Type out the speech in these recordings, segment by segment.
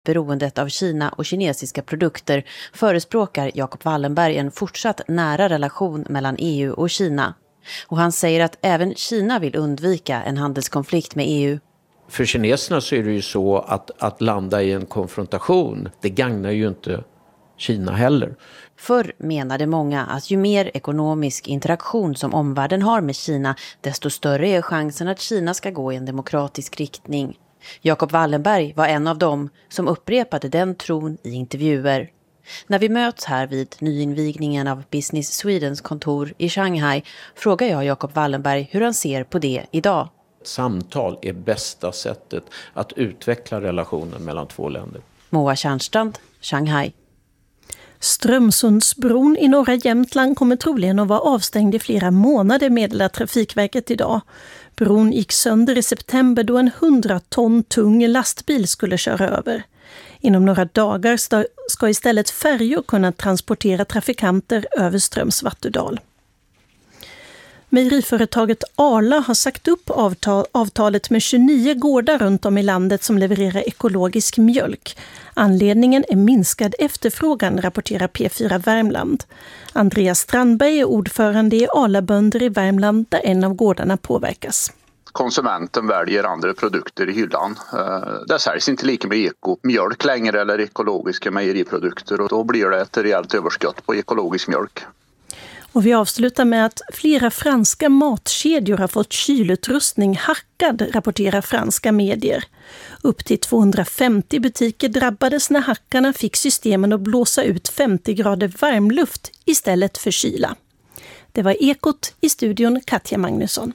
beroendet av Kina och kinesiska produkter förespråkar Jacob Wallenberg en fortsatt nära relation mellan EU och Kina. Och han säger att även Kina vill undvika en handelskonflikt med EU. För kineserna så är det ju så att landa i en konfrontation, det gagnar ju inte Kina heller. Förr menade många att ju mer ekonomisk interaktion som omvärlden har med Kina, desto större är chansen att Kina ska gå i en demokratisk riktning. Jacob Wallenberg var en av dem som upprepade den tron i intervjuer. När vi möts här vid nyinvigningen av Business Swedens kontor i Shanghai frågar jag Jacob Wallenberg hur han ser på det idag. Samtal är bästa sättet att utveckla relationen mellan två länder. Moa Tjärnstrand, Shanghai. Strömsundsbron i norra Jämtland kommer troligen att vara avstängd i flera månader, meddelar Trafikverket idag. Bron gick sönder i september då en 100 ton tung lastbil skulle köra över. Inom några dagar ska istället färjor kunna transportera trafikanter över Ströms Vattudal. Mejeriföretaget Arla har sagt upp avtalet med 29 gårdar runt om i landet som levererar ekologisk mjölk. Anledningen är minskad efterfrågan, rapporterar P4 Värmland. Andreas Strandberg är ordförande i Arla-bönder i Värmland där en av gårdarna påverkas. Konsumenten väljer andra produkter i hyllan. Det säljs inte lika med ekomjölk längre eller ekologiska mejeriprodukter och då blir det ett rejält överskott på ekologisk mjölk. Och vi avslutar med att flera franska matkedjor har fått kylutrustning hackad, rapporterar franska medier. Upp till 250 butiker drabbades när hackarna fick systemen att blåsa ut 50 grader varmluft istället för kyla. Det var Ekot, i studion Katja Magnusson.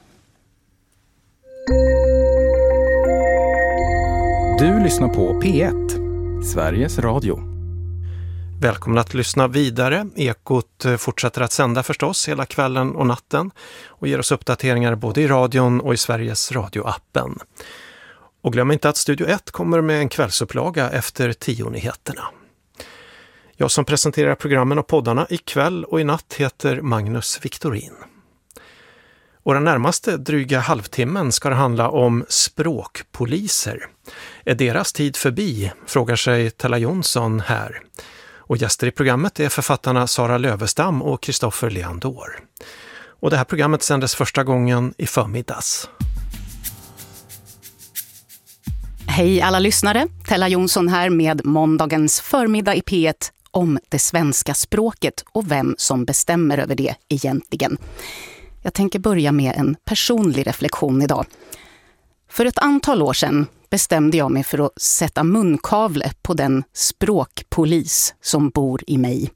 Du lyssnar på P1, Sveriges Radio. Välkomna att lyssna vidare. Ekot fortsätter att sända förstås hela kvällen och natten och ger oss uppdateringar både i radion och i Sveriges radioappen. Och glöm inte att Studio 1 kommer med en kvällsupplaga efter 10-nyheterna. Jag som presenterar programmen och poddarna ikväll och i natt heter Magnus Victorin. Och den närmaste dryga halvtimmen ska det handla om språkpoliser. Är deras tid förbi, frågar sig Tella Jonsson här. Och gäster i programmet är författarna Sara Lövestam och Kristoffer Leandor. Och det här programmet sändes första gången i förmiddags. Hej alla lyssnare, Tella Jonsson här med måndagens förmiddag i P1 om det svenska språket och vem som bestämmer över det egentligen. Jag tänker börja med en personlig reflektion idag. För ett antal år sedan bestämde jag mig för att sätta munkavle på den språkpolis som bor i mig.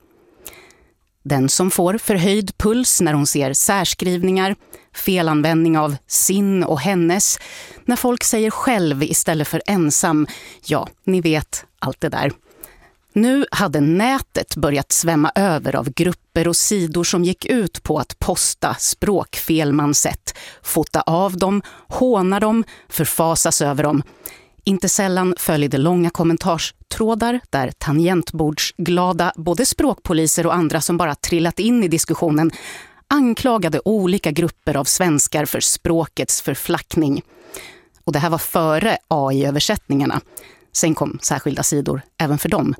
Den som får förhöjd puls när hon ser särskrivningar, felanvändning av sin och hennes, när folk säger själv istället för ensam, ja, ni vet allt det där. Nu hade nätet börjat svämma över av grupper och sidor som gick ut på att posta språkfel man sett, fota av dem, håna dem, förfasas över dem. Inte sällan följde långa kommentarstrådar där tangentbordsglada både språkpoliser och andra som bara trillat in i diskussionen anklagade olika grupper av svenskar för språkets förflackning. Och det här var före AI-översättningarna. Sen kom särskilda sidor även för dem.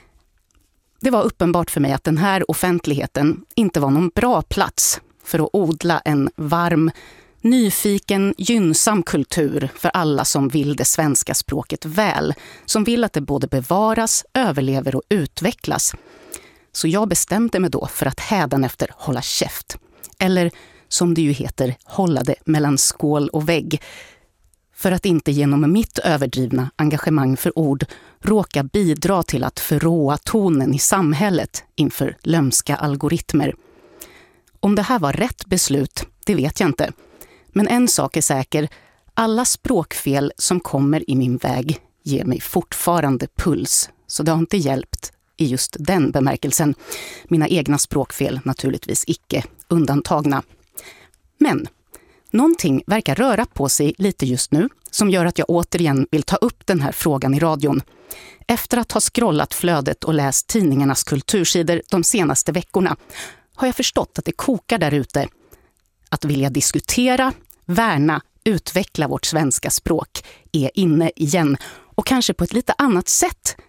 Det var uppenbart för mig att den här offentligheten inte var någon bra plats för att odla en varm, nyfiken, gynnsam kultur för alla som vill det svenska språket väl, som vill att det både bevaras, överlever och utvecklas. Så jag bestämde mig då för att hädanefter hålla käft. Eller som det ju heter, hålla det mellan skål och vägg. För att inte genom mitt överdrivna engagemang för ord råka bidra till att förråa tonen i samhället inför lömska algoritmer. Om det här var rätt beslut, det vet jag inte. Men en sak är säker, alla språkfel som kommer i min väg ger mig fortfarande puls. Så det har inte hjälpt i just den bemärkelsen. Mina egna språkfel naturligtvis icke undantagna. Men någonting verkar röra på sig lite just nu som gör att jag återigen vill ta upp den här frågan i radion. Efter att ha scrollat flödet och läst tidningarnas kultursidor de senaste veckorna har jag förstått att det kokar där ute. Att vilja diskutera, värna, utveckla vårt svenska språk är inne igen och kanske på ett lite annat sätt